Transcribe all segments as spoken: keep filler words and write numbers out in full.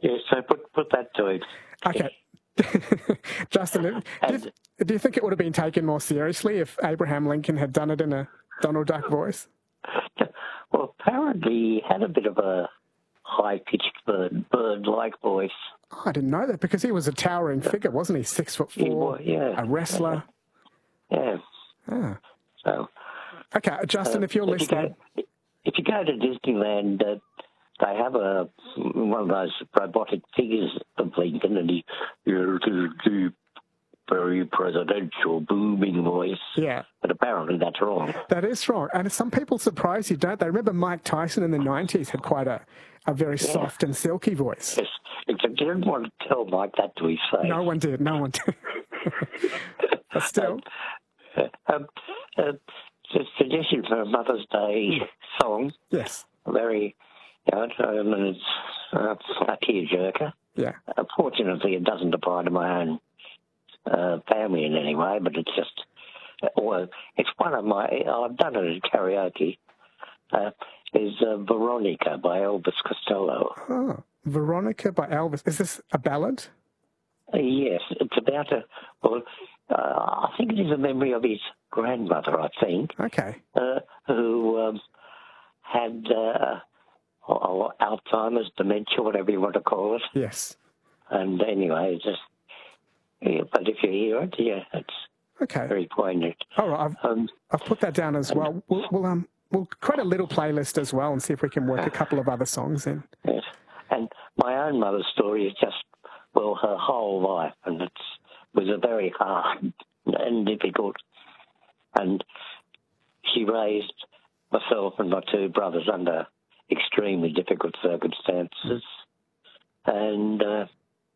Yeah, so put put that to it. Okay. Justin, do you, do you think it would have been taken more seriously if Abraham Lincoln had done it in a Donald Duck voice? Well, apparently he had a bit of a high-pitched bird, bird-like voice. Oh, I didn't know that, because he was a towering figure, wasn't he? Six foot four, was, yeah. a wrestler. Yeah. Ah. So, okay, Justin, uh, if you're if listening... You go, if you go to Disneyland, uh, they have a one of those robotic figures of Lincoln, and he, you know, deep, very presidential, booming voice. Yeah. But apparently that's wrong. That is wrong. And some people surprise you, don't they? Remember Mike Tyson in the nineties had quite a, a very yeah. soft and silky voice. Yes. I didn't want to tell Mike that to his face. No one did. No one did. But still. Um, um, uh, the suggestion for a Mother's Day song. Yes. Very, you know, um, it's uh, a tearjerker. Yeah. Unfortunately, it doesn't apply to my own uh, family in any way, but it's just, well, it's one of my, I've done it at karaoke, uh, is uh, Veronica by Elvis Costello. Oh, Veronica by Elvis. Is this a ballad? Uh, yes, it's about a, well, uh, I think it is a memory of his grandmother, I think. Okay. Uh, who um, had uh, Alzheimer's, dementia, whatever you want to call it. Yes. And anyway, it's just, yeah, but if you hear it, yeah, it's okay. very poignant. All right, I've, um, I've put that down as well. We'll, we'll, um, we'll create a little playlist as well and see if we can work a couple of other songs in. Yes. And my own mother's story is just, well, her whole life, and it was a very hard and difficult. And she raised myself and my two brothers under extremely difficult circumstances. And uh,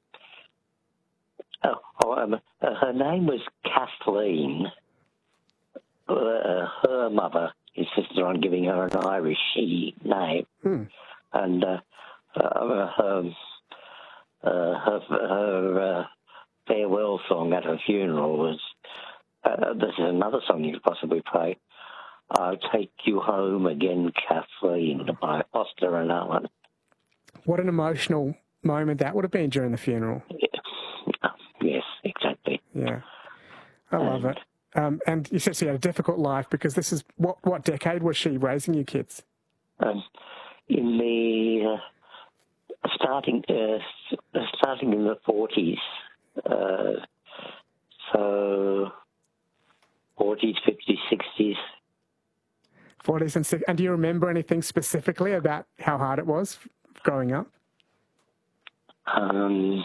oh, um, uh, her name was Kathleen. Uh, her mother insisted on giving her an Irish name. Hmm. And uh, uh, her, uh, her, her uh, farewell song at her funeral was, uh, this is another song you could possibly play, I'll Take You Home Again, Kathleen, by Foster and Allen. What an emotional moment that would have been during the funeral. Yeah. Yes, exactly. Yeah. I love and, it. Um, and you said she had a difficult life, because this is, what, what decade was she raising you kids? Um, in the, uh, starting, uh, starting in the forties, uh, so forties, fifties, sixties. forties and sixties. And do you remember anything specifically about how hard it was growing up? Um,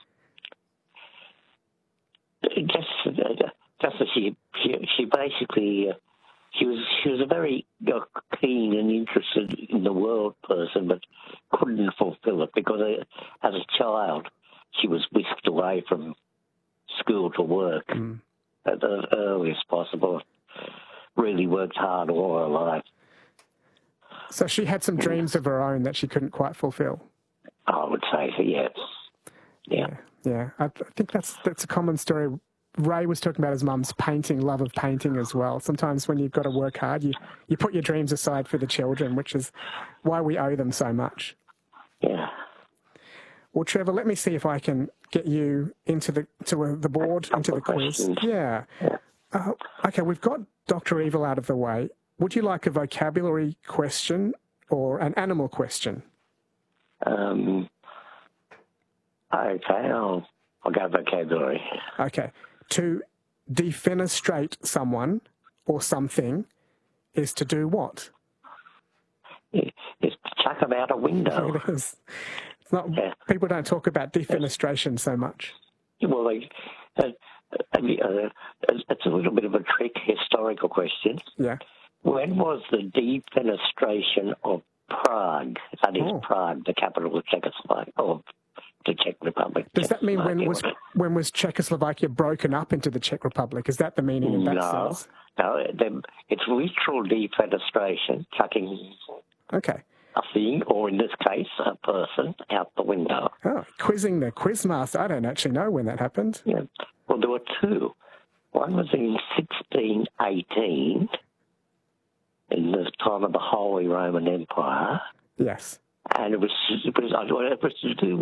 just, just that she, she, she basically, uh, she was, she was a very uh, keen and interested in the world person, but couldn't fulfill it because uh, as a child, she was whisked away from school to work mm. at the earliest possible. Really worked hard all her life. So she had some dreams of her own that she couldn't quite fulfill. I would say so, yes. Yeah. Yeah, yeah. I, I think that's that's a common story. Ray was talking about his mum's painting, love of painting as well. Sometimes when you've got to work hard, you, you put your dreams aside for the children, which is why we owe them so much. Yeah. Well, Trevor, let me see if I can get you into the to the board, into the quiz. Yeah. yeah. Uh, okay, we've got Doctor Evil out of the way. Would you like a vocabulary question or an animal question? Um. Okay, I'll, I'll go vocabulary. Okay. To defenestrate someone or something is to do what? It's to chuck them out a window. It is. It's not, yeah. People don't talk about defenestration so much. Well, they, uh, uh, it's a little bit of a trick historical question. Yeah. When was the defenestration of Prague? That is oh. Prague, the capital of Czechoslovakia, or the Czech Republic. Does that mean when was when was Czechoslovakia broken up into the Czech Republic? Is that the meaning in that no, sense? No, it's literal defenestration, chucking okay. a thing, or in this case, a person, out the window. Oh, quizzing the quizmaster. I don't actually know when that happened. Yeah. Well, there were two. One was in sixteen eighteen, in the time of the Holy Roman Empire. Yes. And it was, it was, it was to do